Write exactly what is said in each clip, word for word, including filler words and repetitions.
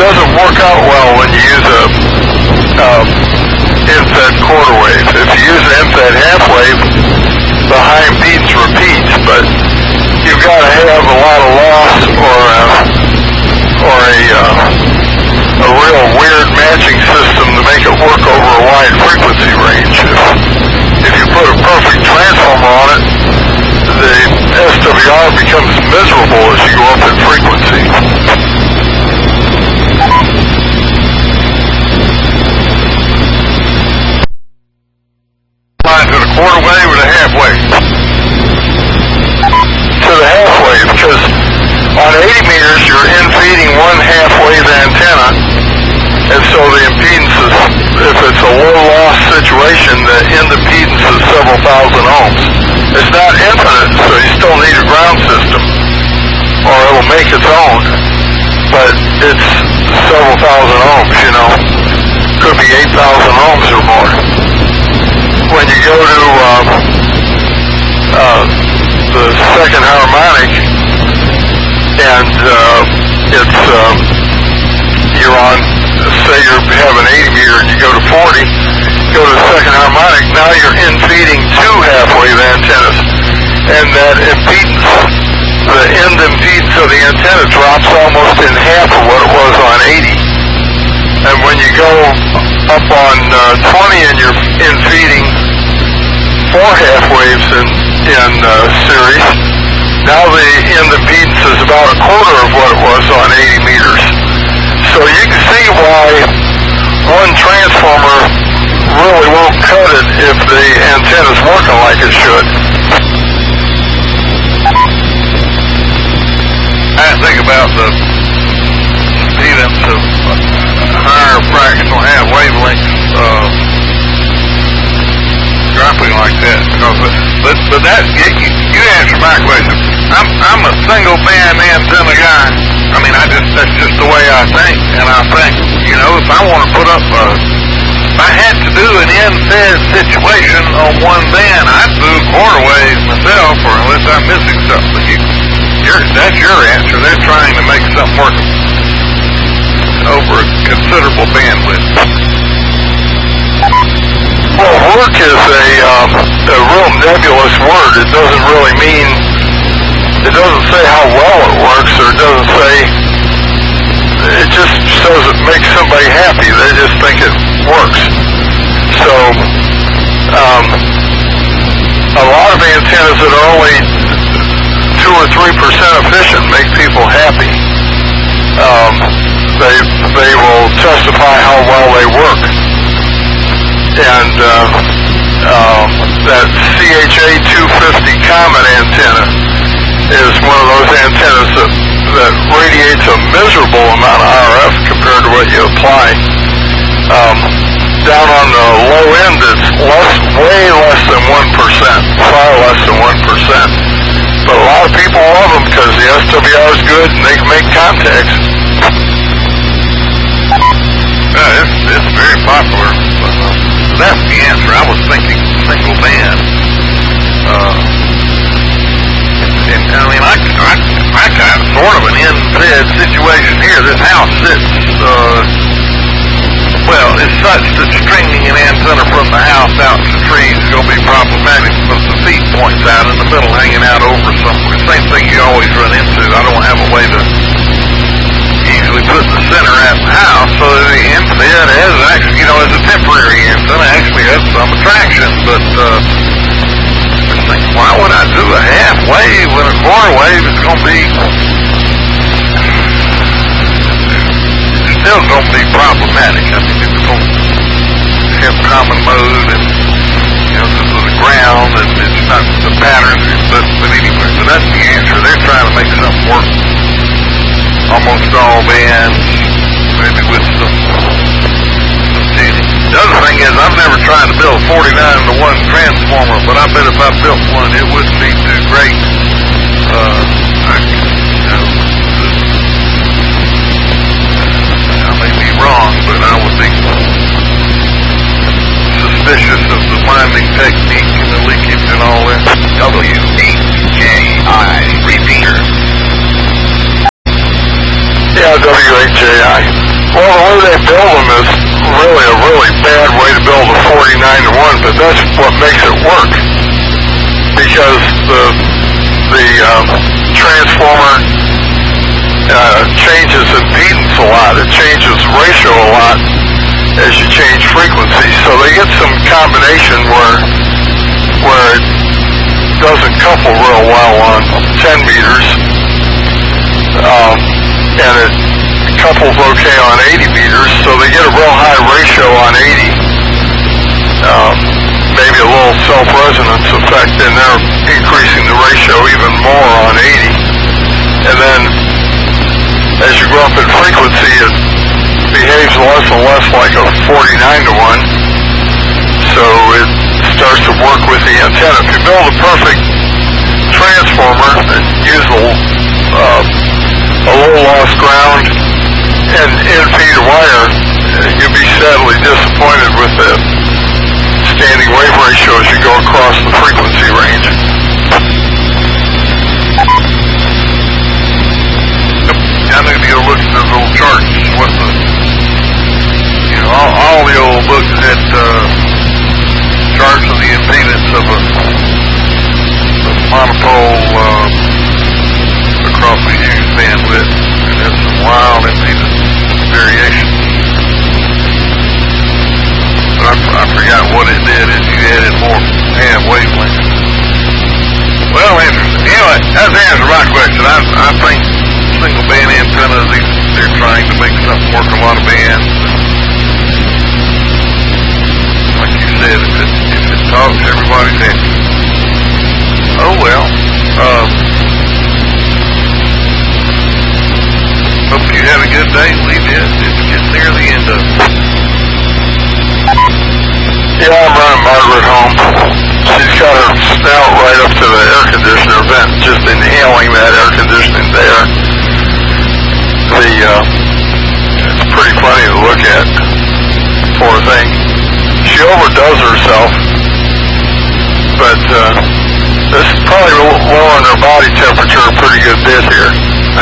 doesn't work out well when you use a um, in-fed quarter wave. If you use an in-fed half wave, the high impedance repeats, but you've got to have a lot of loss or a, or a, uh, a real weird matching system to make it work over a wide frequency range. If, if you put a perfect transformer on it, the S W R becomes miserable as you go up in frequency. Line to the quarter wave or the half wave? To the half wave, because on eighty meters you're in feeding one half wave antenna, and so the impedance is, if it's a low loss situation, the end impedance is several thousand ohms. It's not infinite, so you still need a ground system, or it'll make its own, but it's several thousand ohms, you know. Could be eight thousand ohms or more. When you go to uh, uh, the second harmonic, and uh, it's uh, you're on, say you have an eighty meter and you go to forty, go to the second harmonic, now you're in feeding two half-wave antennas, and that impedance, the end impedance of the antenna drops almost in half of what it was on eighty. And when you go up on uh, twenty and you're in feeding four half waves in, in uh, series, now the end impedance is about a quarter of what it was on eighty meters. So you can see why one transformer really won't cut it if the antenna's working like it should. I think about the impedance of higher fractional half wavelengths uh, dropping like that. Because, but but that you, you answer my question. I'm I'm a single band antenna guy. I mean, I just that's just the way I think, and I think you know if I want to put up a, if I had to do an in-fed situation on one band, I'd do quarter waves myself, or unless I'm missing something. You, you're, that's your answer. They're trying to make something work over a considerable bandwidth. Well, work is a, um, a real nebulous word. It doesn't really mean, it doesn't say how well it works, or it doesn't say, it just says it makes somebody happy. They just think it works. So, um, a lot of antennas that are only two or three percent efficient make people happy. Um, they, they will testify how well they work. And uh, um, that C H A two fifty common antenna is one of those antennas that, that radiates a miserable amount of R F compared to what you apply. Um, down on the low end, it's less, way less than one percent, far less than one percent. But a lot of people love them because the S W R is good and they can make contacts. Yeah, it's, it's very popular. That's the answer. I was thinking single band. Uh, and I mean, I, I, I got sort of an in-fed situation here. This house sits, uh, well, it's such that stringing an antenna from the house out to the trees is going to be problematic because the feed point's out in the middle, hanging out over somewhere. Same thing you always run into. I don't have a way to easily put in the center at the house, so the in-fed has actually, you know, as a temporary antenna, actually has some attraction, but uh, I think, why would I do a half wave when a quarter wave is going to be, it's still going to be problematic. I mean, it's going to have common mode, and, you know, this is the ground, and it's not the pattern, but, but anyway, so that's the answer. They're trying to make something work. Almost all bands, maybe with some, some tuning. The other thing is, I've never tried to build a forty-nine to one transformer, but I bet if I built one, it wouldn't be too great. Uh, I, you know, I may be wrong, but I would be suspicious of the winding technique and the leakage and all that. W H J I repeater. Yeah, W H J I. Well, the way they build them is really a really bad way to build a forty-nine to one, but that's what makes it work. Because the the um, transformer uh, changes impedance a lot. It changes ratio a lot as you change frequency. So they get some combination where where it doesn't couple real well on ten meters, um, and it couples okay on eighty meters. So they get a real high ratio on eighty. Um, maybe a little self-resonance effect, and they're increasing the ratio even more on eighty. And then as you go up in frequency, it behaves less and less like a forty-nine to one, so it starts to work with the antenna. If you build a perfect transformer and use a, uh, a low-loss ground and in-feed wire, you'll be sadly disappointed with the standing wave ratio as you go across the frequency range. I need to go look at those old charts. What the, you know, all, all the old books had uh, charts of the impedance of a, a monopole uh, across the huge bandwidth, and had some wild impedance variations. But I, I forgot what it did if you added more half wavelengths. Well, interesting. Anyway, that's the answer to my question. I, I think single band antennas, they're trying to make something work a lot of bands. Like you said, if it, if it talks, everybody's happy. Oh well. Um, hope you had a good day. We did. It's getting near the end of it. Yeah, I'm running Margaret home. She's got her snout right up to the air conditioner vent, just inhaling that air conditioning there. The, uh, it's pretty funny to look at, poor thing. She overdoes herself, but uh, this is probably lowering her body temperature a pretty good bit here.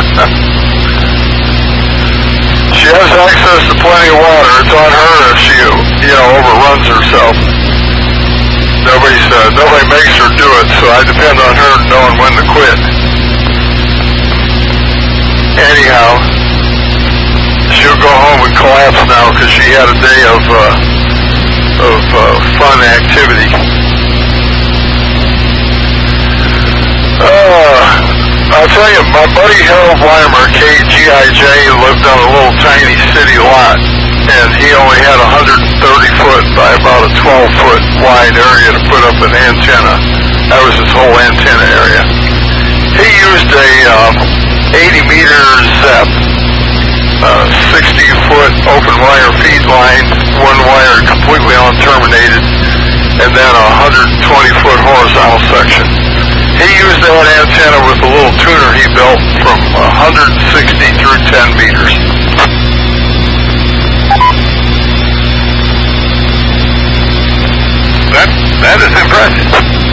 She has access to plenty of water. It's on her if she, you know, overruns herself. Nobody's, uh, nobody makes her do it, so I depend on her knowing when to quit. Anyhow, she'll go home and collapse now because she had a day of uh, of uh, fun activity. Uh, I'll tell you, my buddy Harold Weimer, K G I J, lived on a little tiny city lot, and he only had a one hundred thirty foot by about a twelve foot wide area to put up an antenna. That was his whole antenna area. He used a um, eighty meter ZEP, uh, sixty foot open wire feed line, one wire completely unterminated, and then a one hundred twenty foot horizontal section. He used that antenna with a little tuner he built from one hundred sixty through ten meters. That, that is impressive.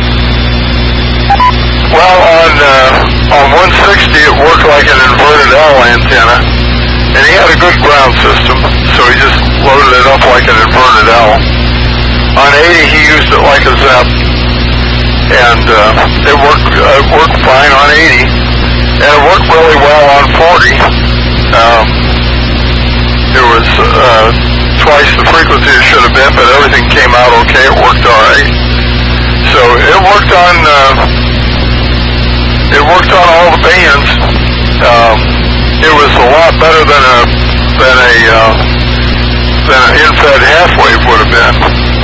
Well, on uh, on one sixty it worked like an inverted L antenna, and he had a good ground system, so he just loaded it up like an inverted L. On eighty he used it like a ZEP, and uh, it worked uh, it worked fine on eighty, and it worked really well on forty. Um, it was uh, twice the frequency it should have been, but everything came out okay. It worked all right. So it worked on uh, it worked on all the bands. Um, it was a lot better than a than a uh, than an in-fed half wave would have been.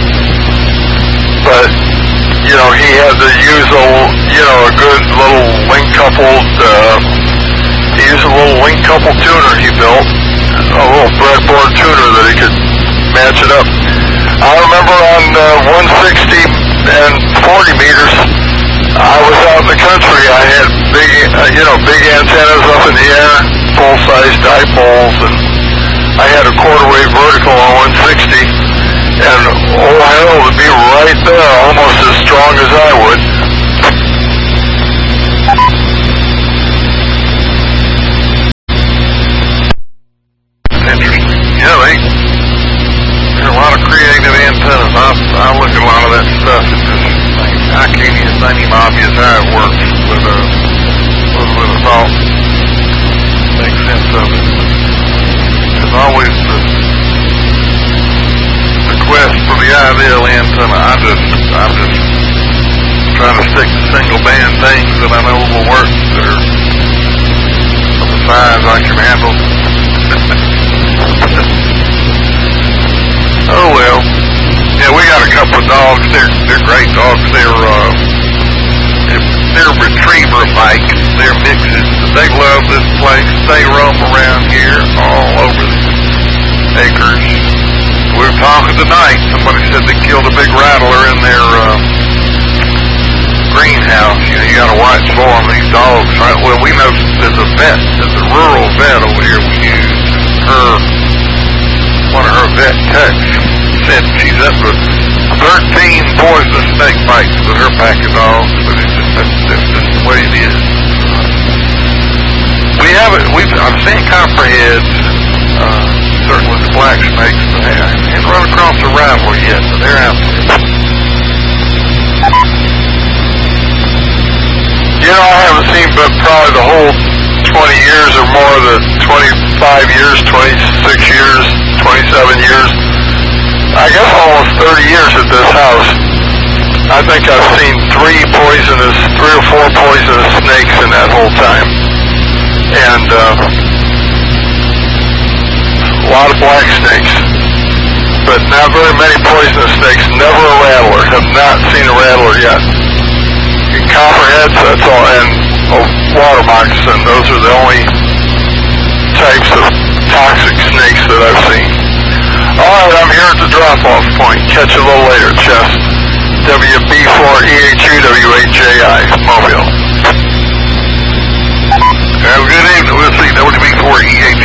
But you know, he had to use a you know a good little link coupled. Uh, he used a little link coupled tuner he built, a little breadboard tuner that he could match it up. I remember on uh, one sixty and forty meters, I was out in the country. I had big, uh, you know, big antennas up in the air, full-size dipoles, and I had a quarter wave vertical on one sixty. And old Harold would be right there, almost as strong as I would. Interesting. I, I look at a lot of that stuff and just think, I can't even think even obvious how it works with a little bit of thought. Make sense of it. There's always the, the quest for the ideal antenna. I just, I'm just trying to stick to single band things that I know will work. They're of the size I can handle. Oh well. Yeah, we got a couple of dogs. They're they're great dogs. They're uh, they're, they're retriever-like. They're mixes. They love this place. They roam around here all over the acres. We were talking tonight. Somebody said they killed a big rattler in their uh, greenhouse. You know, you got to watch for them. These dogs. Right? Well, we know there's a vet. There's a rural vet over here we use. Her one of her vet techs said she's up with thirteen poisonous snake bites with her pack of dogs, but it's just, that's, that's just the way it is. We haven't, we've, I've seen copperheads, uh, certainly the black snakes, but I haven't run across a rattler yet, but they're out there. You know, I haven't seen but probably the whole twenty years or more, the twenty-five years, twenty-six years, twenty-seven years, I guess almost thirty years at this house. I think I've seen three poisonous, three or four poisonous snakes in that whole time. And uh, a lot of black snakes, but not very many poisonous snakes. Never a rattler. Have not seen a rattler yet. And copperheads, that's all, and oh, water moccasin. Those are the only types of toxic snakes that I've seen. All right, I'm here at the drop-off point. Catch you a little later, Chess. W B four E H U W H J I, Mobile. Have a good evening. We'll see W B four E H